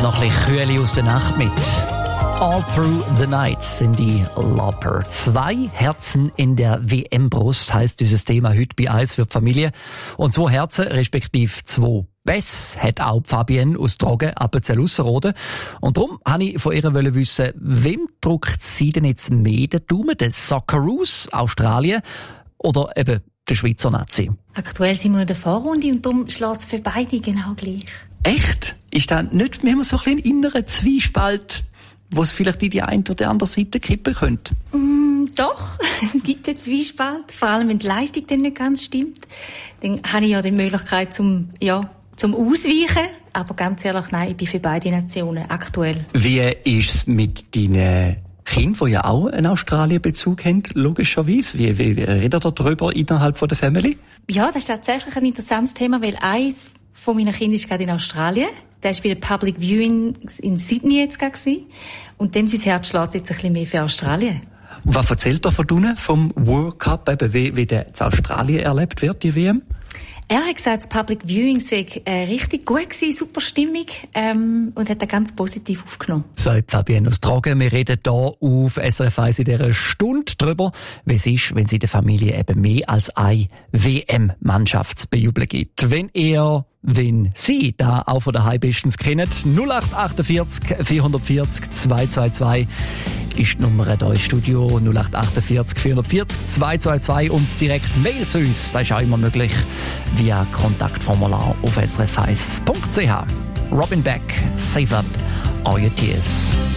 noch ein bisschen Kühle aus der Nacht mit. All Through the Night sind die Lauper. 2 Herzen in der WM-Brust heisst dieses Thema heute bei «Eis für die Familie». Und 2 Herzen, respektive 2 Bässe, hat auch Fabienne aus Trogen, Appenzell-Ausserrhoden. Und darum wollte ich von ihr wissen, wem drückt sie denn jetzt mehr den Daumen? Den Socceroos, Australien oder eben der Schweizer Nazi? Aktuell sind wir in der Vorrunde und darum schlägt es für beide genau gleich. Echt? Ist da nicht mehr so ein innerer Zwiespalt, wo es vielleicht in die eine oder andere Seite kippen könnte? Doch, es gibt einen Zwiespalt, vor allem wenn die Leistung dann nicht ganz stimmt. Dann habe ich ja die Möglichkeit zum Ausweichen, aber ganz ehrlich, nein, ich bin für beide Nationen aktuell. Wie ist es mit deinen Kindern, die ja auch einen Australien-Bezug haben, logischerweise? Wie redet ihr darüber innerhalb der Family? Ja, das ist tatsächlich ein interessantes Thema, weil eins von meinen Kindern ist gerade in Australien. Der war bei der Public Viewing in Sydney jetzt gerade. Und dem sein Herz schlägt jetzt ein bisschen mehr für Australien. Was erzählt er von unten vom World Cup, eben wie der in Australien erlebt wird, die WM? Er hat gesagt, das Public Viewing sei richtig gut gewesen, super stimmig, und hat das ganz positiv aufgenommen. Sagt Fabienne aus Trogen. Wir reden hier auf SRF 1 in dieser Stunde darüber, wie es ist, wenn es in der Familie eben mehr als eine WM-Mannschaft zu bejubeln gibt. Wenn Sie da auch von daheim bestens kennen, 0848 440 222 ist die Nummer hier im Studio, 0848 440 222 und direkt Mail zu uns. Das ist auch immer möglich via Kontaktformular auf srf1.ch. Robin Beck, Save Up All Your Tears.